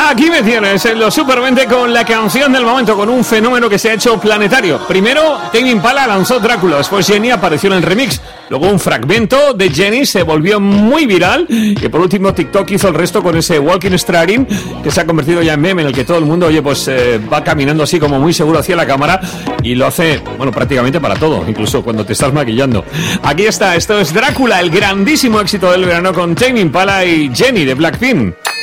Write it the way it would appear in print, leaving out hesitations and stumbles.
Aquí me tienes en Los Supermente con la canción del momento, con un fenómeno que se ha hecho planetario. Primero, Tame Impala lanzó Drácula, después Jenny apareció en el remix. Luego un fragmento de Jenny se volvió muy viral y por último TikTok hizo el resto con ese Walking Strutting que se ha convertido ya en meme, en el que todo el mundo, va caminando así como muy seguro hacia la cámara y lo hace, prácticamente para todo, incluso cuando te estás maquillando. Aquí está, esto es Drácula, el grandísimo éxito del verano con Tame Impala y Jenny de Blackpink.